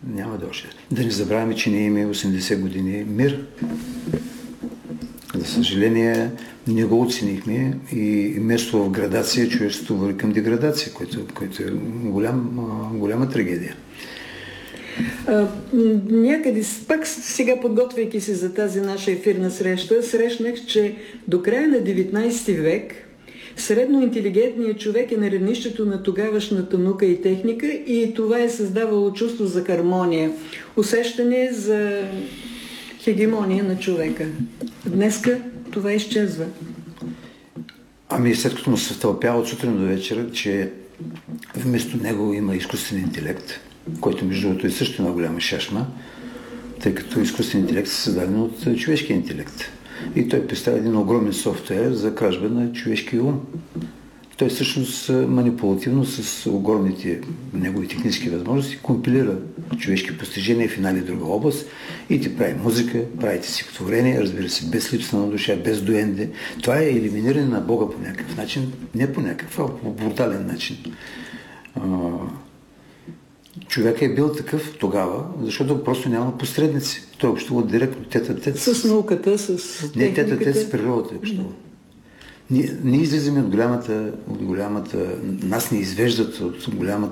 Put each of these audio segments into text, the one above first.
Няма да още. Да не забравяме, че ние имаме 80 години мир. За съжаление, не го оценихме и вместо в градация, човечеството върви към деградация, което е голяма трагедия. Някъде, пак сега подготвяйки се за тази наша ефирна среща, срещнах, че до края на 19 век средно интелигентният човек е на равнището на тогавашната наука и техника и това е създавало чувство за хармония, усещане за хегемония на човека. Днеска това изчезва. Ами след като му се втълпява от сутрин до вечера, че вместо него има изкуствен интелект, който между другото е също една голяма шашма, тъй като изкуствен интелект е създаден от човешкия интелект. И той представя един огромен софтуер за кражба на човешкия ум. Той всъщност манипулативно с огромните негови технически възможности компилира човешки постижения в една или друга област и ти прави музика, правите стихотворение, разбира се, без липса на душа, без доенде. Това е елиминиране на Бога по някакъв начин, не по някакъв, а по брутален начин. Човек е бил такъв тогава, защото просто няма посредници. Той общува директно тет-а-тет. С науката, с техниката. Не тет-а-тет с природата общува. Ние излизаме от голямата... Нас не извеждат от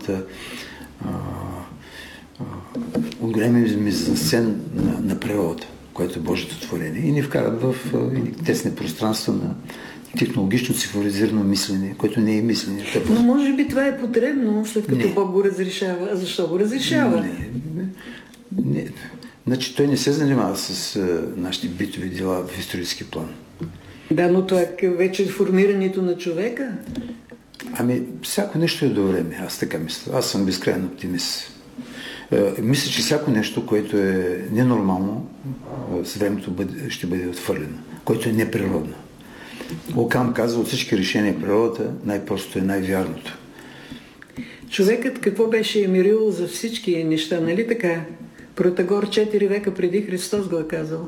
големия мизансцен на природата, което е Божието творение. И ни вкарат в тесни пространства на технологично цифровизирано мислене, което не е мислене. Но може би това е потребно, след като Бог го разрешава. А защо го разрешава? Не. Значи той не се занимава с нашите битови дела в исторически план. Да, но това е вече формирането на човека. Ами, всяко нещо е до време. Аз така мисля. Аз съм безкрайен оптимист. Мисля, че всяко нещо, което е ненормално, с времето ще бъде отхвърлено, което е неприродно. Окам казва, от всички решения в природата, най-простото е най-вярното. Човекът какво беше емирил за всички неща, нали така? Протагор 4 века преди Христос го е казал.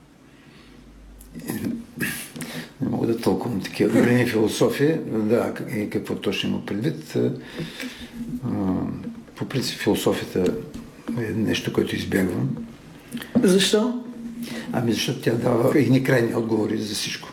Не мога да тълкувам такива големи философии. Да, и какво точно има предвид. По принцип философията е нещо, което избягвам. Защо? Ами защото тя дава едни крайни отговори за всичко.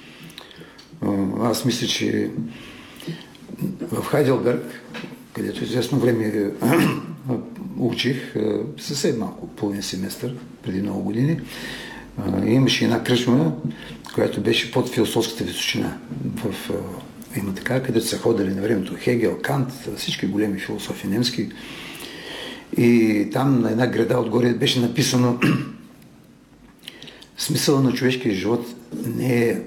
Аз мисля, че в Хайделберг, където известно време учих, съвсем малко, половин семестър, преди много години, имаше една кръчма, която беше под философската височина. Има така, където са ходили на времето Хегел, Кант, всички големи философи немски. И там на една града отгоре беше написано смисъла на човешкия живот не е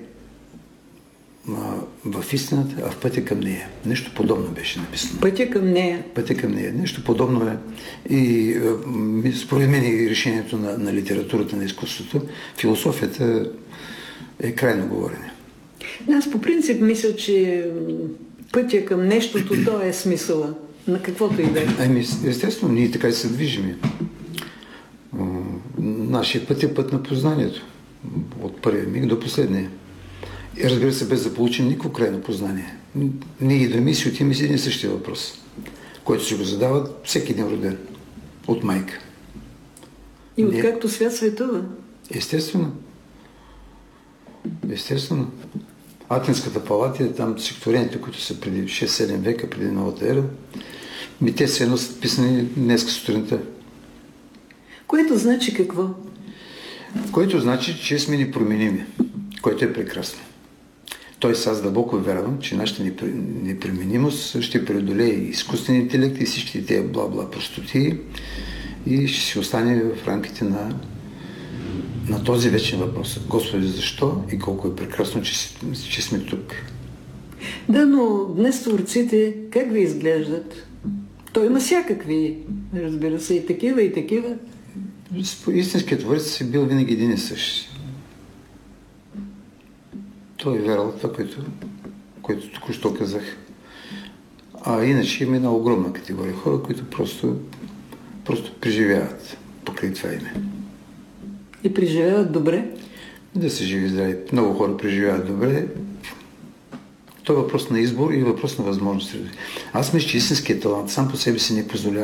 в истината, а в пътя към нея. Нещо подобно беше написано. Пътя към нея. Пътя към нея. Нещо подобно е. И според мен и решението на литературата, на изкуството, философията е крайно говорене. Аз по принцип мисля, че пътя към нещото, то е смисъла. На каквото и да е. Ами, естествено, ние така и се движиме. Нашия път е път на познанието. От първия миг до последния. И разбира се, без да получим никакво крайно познание. Ние идваме и си отиваме с един същия въпрос, който си го задава всеки ден роден. От майка. И откакто свят светува? Естествено. Естествено. Атинската палатия, там стихотворените, които са преди 6-7 века, преди новата ера, те са едно са писани днеска сутринта. Което значи какво? Което значи, че сме непроменими, което е прекрасно. Той аз дълбоко вярвам, че нашата непременимост ще преодолее изкуствен интелект и всички тези бла-бла простоти и ще си остане в рамките на този вечен въпрос. Господи, защо и колко е прекрасно, че сме тук. Да, но днес творците как ви изглеждат? Той има всякакви, разбира се, и такива, и такива. Истинският творец е бил винаги един и същ. Той е вярвал това, което току-що казах. А иначе има една огромна категория хора, които просто преживяват покрай това име. И преживяват добре? Да се живи здрави. Много хора преживяват добре. Това е въпрос на избор и въпрос на възможност. Аз мисля, че истинският талант сам по себе си не позволява